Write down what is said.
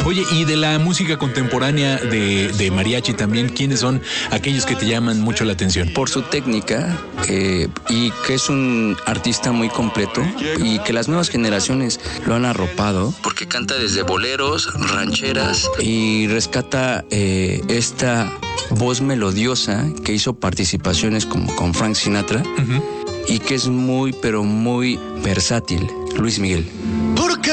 Oye, y de la música contemporánea de mariachi también, ¿quiénes son aquellos que te llaman mucho la atención? Por su técnica, y que es un artista muy completo y que las nuevas generaciones lo han arropado, porque canta desde boleros, rancheras y rescata esta voz melodiosa que hizo participaciones como con Frank Sinatra. Y que es muy, pero muy versátil, Luis Miguel.